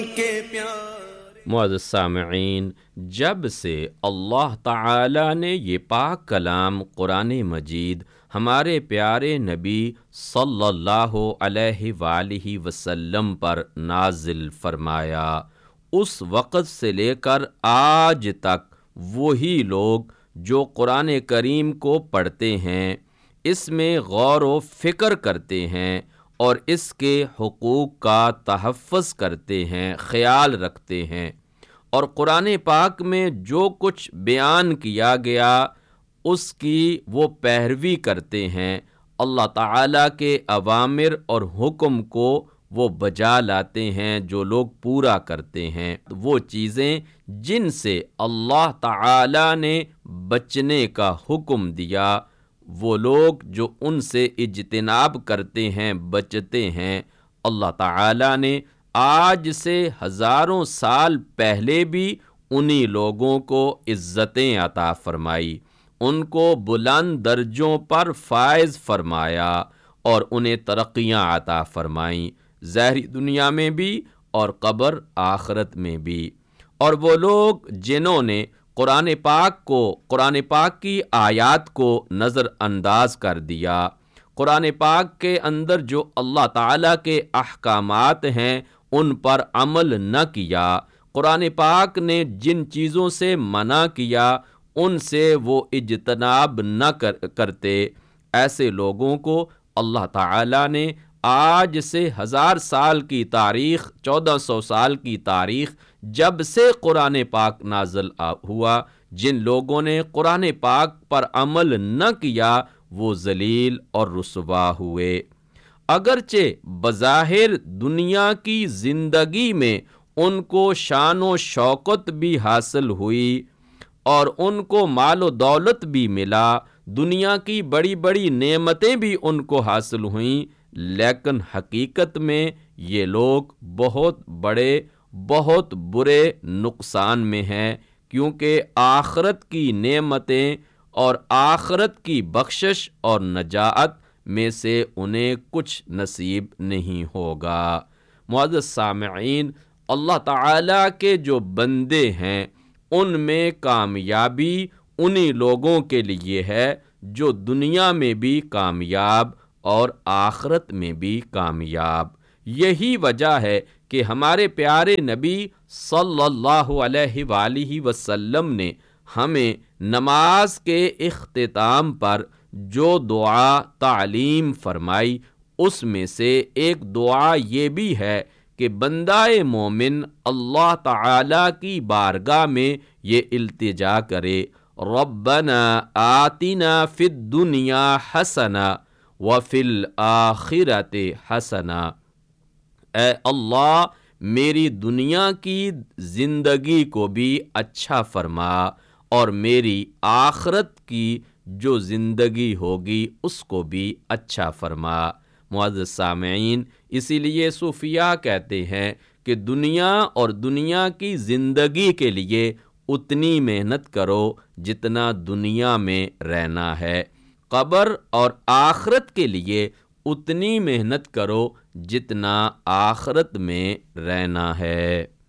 معزز سامعین، جب سے اللہ تعالی نے یہ پاک کلام قرآن مجید ہمارے پیارے نبی صلی اللہ علیہ وآلہ وسلم پر نازل فرمایا، اس وقت سے لے کر آج تک وہی لوگ جو قرآن کریم کو پڑھتے ہیں، اس میں غور و فکر کرتے ہیں اور اس کے حقوق کا تحفظ کرتے ہیں، خیال رکھتے ہیں، اور قرآن پاک میں جو کچھ بیان کیا گیا اس کی وہ پیروی کرتے ہیں، اللہ تعالیٰ کے اوامر اور حکم کو وہ بجا لاتے ہیں، جو لوگ پورا کرتے ہیں وہ چیزیں جن سے اللہ تعالیٰ نے بچنے کا حکم دیا، وہ لوگ جو ان سے اجتناب کرتے ہیں، بچتے ہیں، اللہ تعالیٰ نے آج سے ہزاروں سال پہلے بھی انہی لوگوں کو عزتیں عطا فرمائی، ان کو بلند درجوں پر فائز فرمایا اور انہیں ترقیاں عطا فرمائیں، ظاہری دنیا میں بھی اور قبر آخرت میں بھی۔ اور وہ لوگ جنہوں نے قرآن پاک کی آیات کو نظر انداز کر دیا، قرآن پاک کے اندر جو اللہ تعالیٰ کے احکامات ہیں ان پر عمل نہ کیا، قرآن پاک نے جن چیزوں سے منع کیا ان سے وہ اجتناب نہ کرتے، ایسے لوگوں کو اللہ تعالیٰ نے آج سے 1000 سال کی تاریخ، 1400 سال کی تاریخ جب سے قرآن پاک نازل ہوا، جن لوگوں نے قرآن پاک پر عمل نہ کیا وہ ذلیل اور رسوا ہوئے۔ اگرچہ بظاہر دنیا کی زندگی میں ان کو شان و شوکت بھی حاصل ہوئی اور ان کو مال و دولت بھی ملا، دنیا کی بڑی بڑی نعمتیں بھی ان کو حاصل ہوئیں، لیکن حقیقت میں یہ لوگ بہت بڑے، بہت برے نقصان میں ہیں، کیونکہ آخرت کی نعمتیں اور آخرت کی بخشش اور نجات میں سے انہیں کچھ نصیب نہیں ہوگا۔ معزز سامعین، اللہ تعالیٰ کے جو بندے ہیں ان میں کامیابی انہی لوگوں کے لیے ہے جو دنیا میں بھی کامیاب اور آخرت میں بھی کامیاب۔ یہی وجہ ہے کہ ہمارے پیارے نبی صلی اللہ علیہ وآلہ وسلم نے ہمیں نماز کے اختتام پر جو دعا تعلیم فرمائی اس میں سے ایک دعا یہ بھی ہے کہ بندہ مومن اللہ تعالی کی بارگاہ میں یہ التجا کرے، ربنا آتنا فی الدنیا حسنہ وفی الآخرۃ حسنہ، اے اللہ میری دنیا کی زندگی کو بھی اچھا فرما اور میری آخرت کی جو زندگی ہوگی اس کو بھی اچھا فرما۔ معزز سامعین، اسی لیے صوفیاء کہتے ہیں کہ دنیا اور دنیا کی زندگی کے لیے اتنی محنت کرو جتنا دنیا میں رہنا ہے، قبر اور آخرت کے لیے اتنی محنت کرو جتنا آخرت میں رہنا ہے۔